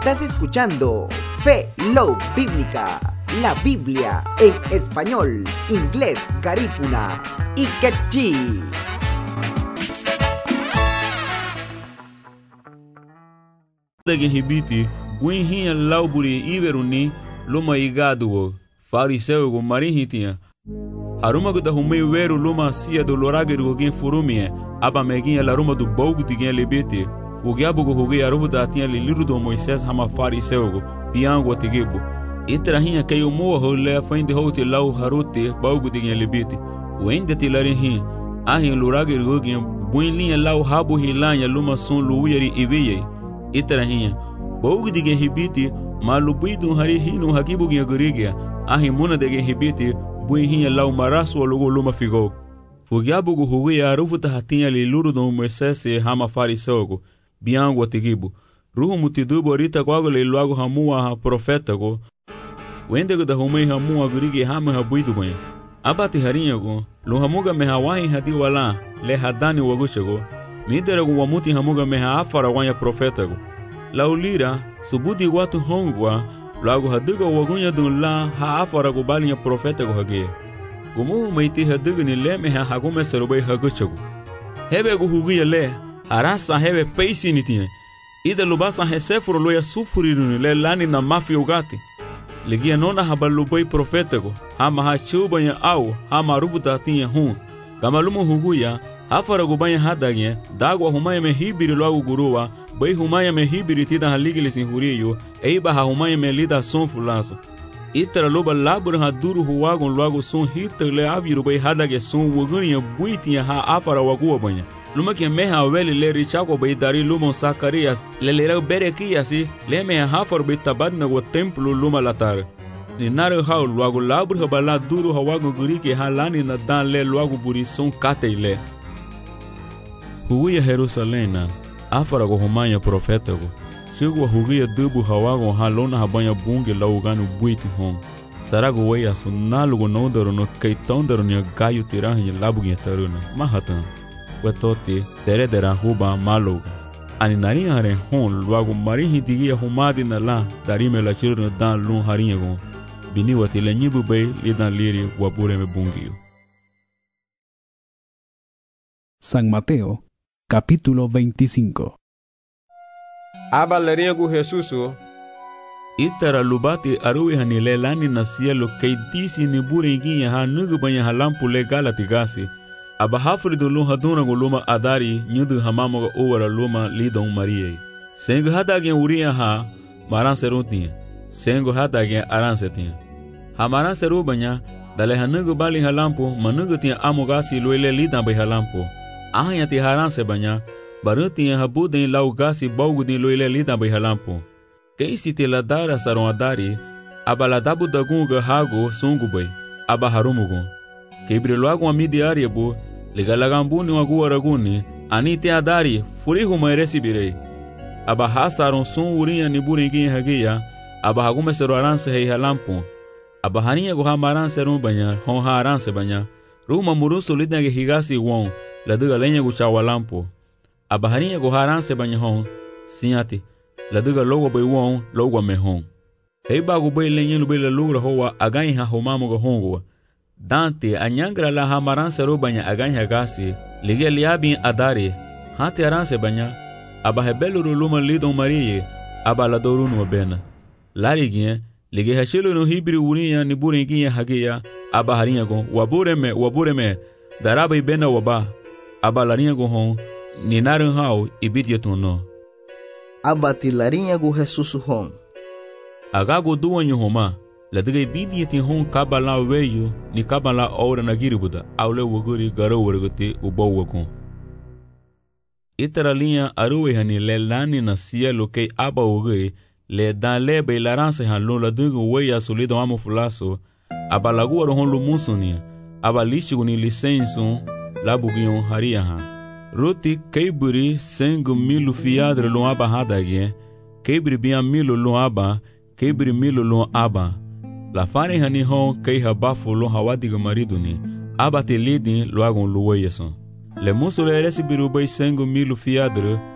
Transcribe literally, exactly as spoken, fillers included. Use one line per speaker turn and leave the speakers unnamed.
Estás escuchando Fe Love Bíblica, la Biblia en español, inglés, garífuna y quechí.
Dagi hibiti guinhinha lauburi iveruni luma igado fariseu go marihitia aruma go da humei weru luma sia do lorage go gen furumie aba meginha la ruma do bogo de gen lebete o giabo go hoge aruvo da tinha le livro do Moisés hama fariseu go piango tegebo etrahinha kayo mo hole fainde hote lau harote bogo de gen lebete o ende tilarin ahin lorage go gen buinlinha lau rabo hilanya luma son luiri iveye Itarahinha, bogu de gen hibiti, malubido hari hino hakibu gen gurigia, ahimuna de gen hibiti, buinhinha lau marasu alogo luma figo. Fugiabu go huwe arufu tahatinha li luru do Moisés hama farisogo, biango tegibu. Ruhu mutidubo rita kwago le luago hamua ha profeta go. Wendego da humei hamua gurigi hama habuidu banha. Abati harinha go, lu hamuga meha wahin hadi wala, le hadani wagushago. Miderago wamuti hamuga meha afara wanya profeta go. Laulira, subudi watu hongwa, lago haduga wagunya dun la ha afara go balinha profeta go hage. Gumu meiti haduga ni le meha hagume serubai haguchago. Hebe go huguya le, arasa hebe peisi nitinha. Ida lubasa hesefuro loya sufuriru le lani na mafi ugati. Ligia nona habalubai profeta go, hama ha chubanya au, hama ruvuta tinha hun. Gamalumu huguya, afara go banha hadagye dagwa humaya me hibiri logo gurua bai humaya me hibiri tida haligile sin huriyo eiba ha humaya me lida son fulaso itra loba labur ha duru huwagon logo son hitle aviru bai hadagye son wogunya buiti ha afara wagu banya luma ke meha weli le richako bai dari lumon Sakarias le le berekiasi le me hafar bai tabadna go templo luma latar ni nare ha logo labur ha bala duru hawago gurike ha lani na dan le logo buri son kateile Huguia Jerusalena, afara go humanya profeta go. Chegou a huguia dubu hawago halona habanha bunge laugano buiti hon. Sarago weia sunalo go nondaro no kaitondaro nya gaio tirahi labuginha taruna. Mahatan. Wetote teredera huba maloga. Aninari hare hon luago marihi digia humadi na la darime la chirno dan lun harinha go. Bini watile nyibu bay lidan liri wabure me bungio.
San Mateo capítulo veinticinco.
Abalaria go Jesuso.
Itara lubati arui hanile lani na cielo kei disi ni burenguinha ha nugu banha halampu legala tigasi. Aba hafri do luma haduna go luma adari nyudu hamama go owara luma lidon Maria. Sengo hadagen uria ha maran serutinha. Sengo hadagen aran setinha. Ha maran seru banha dale hanugu bali halampu manugu tinha amogasi loile lidan bai halampu. Ahanya ti haran se banha, barutinha habudem laugasi balgudin loile lida bai halampo. Keisi te ladara saron adari, abaladabu dagunga hago sungu bai, abaharumugun. Kebre loagun amidiaria bo, legalagambuni wagu araguni, ani te adari, furihu maeresi birei. Abahasaron sun urinha ni buringuin hagia, abahagume sero aran se hei halampo. Abaharinha go hamaran serum banha, hon haran se banha. Ruma muruso lidang higasi won. La duga lenha go chawalampo. Abaharinha go haran se banhon. Sinhati. La duga logo bai won, logo mehon. Hei bago bai lenha lu bai la lugra hoa aganha homamo go hongo. Dante anyangra la hamaran se ro banya aganha gasi. Ligia liabin adare. Hati aran se banya. Abahebelo luma lidon Maria. Abaladoru no bena. Lariguinha. Ligia hachelo no hibri urinha ni burenguinha hagia. Abaharinha go wabureme wabureme. Daraba ibena waba. Abalarinha go hon, ninaran hao ibidiatuno.
Abatilarinha go resusu hon.
Agago duanho homa, la diga ibidiatin hon kabala weyo, ni kabala ora na giribuda, aule woguri garo wargote ubawakon. Itaralinha aruwe hani le lani na cielo kei aba woguri, le dan le bailaranse han lo la diga weya solido amo fulaso, abalagu aro hon lo musunia, abalishigo ni licenso, labugion hariaha. Roti keiburi sengu milu fiadre lo aba hadagye, keibri bia milu lo aba, keibri milu lo aba. La fare hani hon kei habafu lo hawadiga mariduni, aba te lidin lo agon lo weyeson. Le muso le resibiru bai sengu milu fiadre,